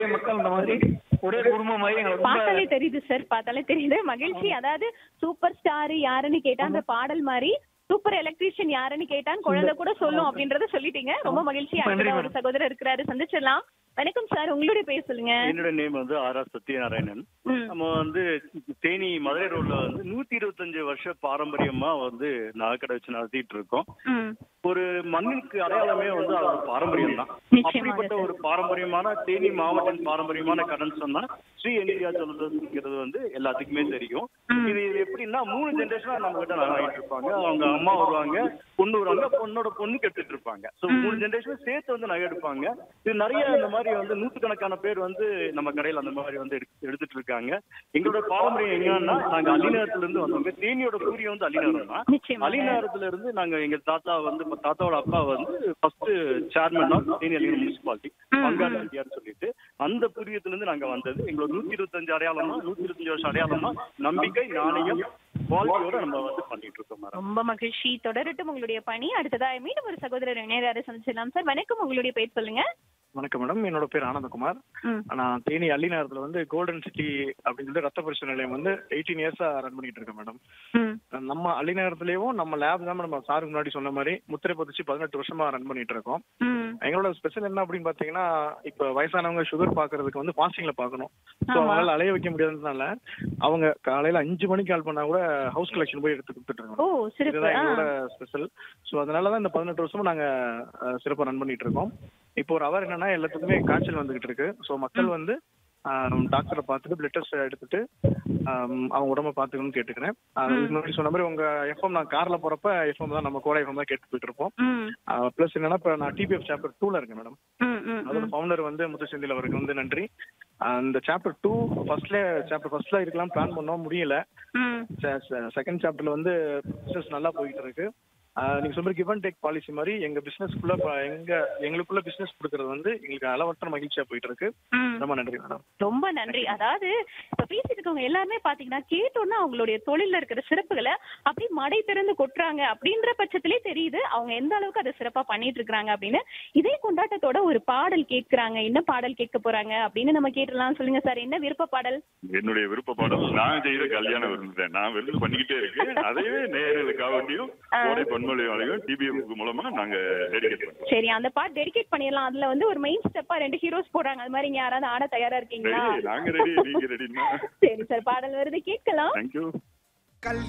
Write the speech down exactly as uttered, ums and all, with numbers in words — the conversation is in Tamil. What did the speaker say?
மக்கள் இந்த மாதிரி ஒரே குடும்பம் மாதிரி எங்களுக்கு ரொம்ப பார்த்தாலே தெரியுது சார், பார்த்தாலே தெரியுது மகிழ்ச்சி. அதாவது சூப்பர் ஸ்டார் யாருன்னு கேட்டா அந்த பாடல் மாதிரி சூப்பர் எலக்ட்ரீஷியன் யாருன்னு கேட்டான்னு குழந்தை கூட சொல்லும் அப்படின்றத சொல்லிட்டீங்க. ரொம்ப மகிழ்ச்சி. அடுத்த ஒரு சகோதரர் இருக்கிறாரு, சந்திச்சிடலாம். வணக்கம் சார், உங்களுடைய பேர் சொல்லுங்க. என்னோட நேம் வந்து ஆர் ஆர் சத்யநாராயணன். நம்ம வந்து தேனி மதுரை ரோட்ல வந்து நூத்தி இருபத்தஞ்சு வருஷ பாரம்பரியமா வந்து நகைக்கடை வச்சு நடத்திட்டு இருக்கோம். ஒரு மண்ணுக்கு அடையாளமே வந்து அது பாரம்பரியம் தான். அப்படிப்பட்ட ஒரு பாரம்பரியமான தேனி மாவட்டம் பாரம்பரியமான கடன் சொன்னா ஸ்ரீ என்டிஆர் சொல்றதுங்கிறது வந்து எல்லாத்துக்குமே தெரியும். இது இது எப்படின்னா மூணு ஜென்ரேஷனா நம்ம கிட்ட நகை வாங்கிட்டு இருப்பாங்க. அவங்க அம்மா வருவாங்க, பொண்ணு வருவாங்க, பொண்ணோட பொண்ணு கெட்டுட்டு இருப்பாங்க. ஸோ மூணு ஜென்ரேஷன் சேர்த்து வந்து நகை எடுப்பாங்க. இது நிறைய இந்த மாதிரி வந்து நூற்றுக்கணக்கான பேர் வந்து நம்ம கடையில் அந்த மாதிரி வந்து எடுத்துட்டு இருக்காங்க. எங்களோட பாரம்பரியம் எங்கன்னா நாங்க அலிநகரத்துல இருந்து வந்தோங்க. தேனியோட பூரியம் வந்து அலிநகரம் தான். அலிநகரத்துல இருந்து நாங்க எங்க தாத்தா வந்து தாத்தாவோட அப்பா வந்து first chairman of Theni Alinagar municipality பங்காளி என்டிஆர் சொல்லிட்டு அந்த பூரியத்துல இருந்து நாங்க வந்தது. எங்களோட நூத்தி இருபத்தஞ்சு அடையாளமா நூத்தி இருபத்தஞ்சு வருஷம் அடையாளமா நம்பிக்கை நாணயம் குவாலிட்டியோட நம்ம வந்து பண்ணிட்டு இருக்கோம். ரொம்ப மகிழ்ச்சி. தொடரட்டும் உங்களுடைய பணி. அடுத்ததா மீண்டும் ஒரு சகோதரர் இணையராறு சந்திச்சிடலாம் சார். வணக்கம், உங்களுடைய பேர் சொல்லுங்க. வணக்கம் மேடம், என்னோட பேர் ஆனந்தகுமார். நான் தேனி அள்ளிநகரத்துல வந்து கோல்டன் சிட்டி அப்படின்னு சொல்லிட்டு ரத்த பரிசு நிலையம் வந்து எயிட்டீன் இயர்ஸா ரன் பண்ணிட்டு இருக்கேன் மேடம். நம்ம அள்ளிநகரத்துலயும் நம்ம லேப் தான் நம்ம சாருக்கு முன்னாடி சொன்ன மாதிரி முத்திரை பதிச்சு பதினெட்டு வருஷமா ரன் பண்ணிட்டு இருக்கோம். எங்களோட ஸ்பெஷல் என்ன அப்படின்னு பாத்தீங்கன்னா, இப்ப வயசானவங்க சுகர் பாக்குறதுக்கு வந்து பாஸ்டிங்ல பாக்கணும். ஸோ அவங்களால அலைய வைக்க முடியாததுனால அவங்க காலையில அஞ்சு மணிக்கு கால் பண்ணா கூட ஹவுஸ் கலெக்ஷன் போய் எடுத்து கொடுத்துட்டு இருக்கோம். இதுதான் எங்களோட ஸ்பெஷல். ஸோ அதனாலதான் இந்த பதினெட்டு வருஷமும் நாங்க சிறப்பாக ரன் பண்ணிட்டு இருக்கோம். இப்போ ஒரு அவர் என்னன்னா எல்லாத்துக்குமே காய்ச்சல் வந்துகிட்டு இருக்கு. ஸோ மக்கள் வந்து டாக்டரை பார்த்துட்டு பிளட் டெஸ்ட் எடுத்துட்டு அவங்க உடம்ப பாத்துக்கணும்னு கேட்டுக்கிறேன். முன்னாடி சொன்ன மாதிரி உங்க எஃப்எம் நான் கார்ல போறப்ப எஃப்எம் தான் நம்ம கோடை எஃப்எம் தான் கேட்டு போயிட்டு இருப்போம். பிளஸ் என்னன்னா இப்ப நான் டிபிஎஃப் சாப்டர் டூல இருக்கேன் மேடம். அதோட ஃபவுண்டர் வந்து முத்துச்செந்தில் அவருக்கு வந்து நன்றி. அந்த சாப்டர் டூ ஃபர்ஸ்ட்ல சாப்டர் ஃபர்ஸ்ட்ல இருக்கலாம் பிளான் பண்ணோம், முடியல. செகண்ட் சாப்டர்ல வந்து பிசினஸ் நல்லா போயிட்டு இருக்கு. நீங்க சொல்ற கிவ் அண்ட் டேக் பாலிசி மாதிரி எங்க பிசினஸ்க்குள்ள எங்க எங்களுக்குள்ள பிசினஸ் கொடுக்கறது வந்து எங்களுக்கு அளவற்ற மகிழ்ச்சியா போயிட்டு இருக்கு. ரொம்ப நன்றி மேடம். ரொம்ப நன்றி. அதாவது இப்ப பேசிட்டு இருக்கவங்க எல்லாருமே பாத்தீங்கன்னா கேட்டோன்னா அவங்களுடைய தொழில இருக்கிற சிறப்புகளை அப்படி மடை திறந்து கொட்டுறாங்க. அப்படின்ற பட்சத்திலே தெரியுது அவங்க எந்த அளவுக்கு அதை சிறப்பா பண்ணிட்டு இருக்காங்க அப்படின்னு. இதே கொண்டாட்டத்தோட ஒரு பாடல் கேட்கிறாங்க. என்ன பாடல் கேட்க போறாங்க அப்படின்னு நம்ம கேட்டுலாம். சொல்லுங்க சார், என்ன விருப்ப பாடல்? என்னுடைய விருப்ப பாடல் நான் செய்யற கல்யாண விருந்து. நான் விருந்து பண்ணிக்கிட்டே இருக்கேன். அதையே நேயர்களுக்காகட்டியும் மூலமா நாங்க டெடிகேட் பண்றோம். சரி, அந்த பாட்டு டெடிகேட் பண்ணிடலாம். அதுல வந்து ஒரு மெயின் ஸ்டெப்பா ரெண்டு ஹீரோஸ் போடுறாங்க. அது மாதிரி இங்க யாராவது ஆட தயாரா இருக்கீங்களா? நாங்க ரெடி, நீங்க ரெடினா? சரி சார், பாடல் வருது, கேட்கலாம். தேங்க்யூ.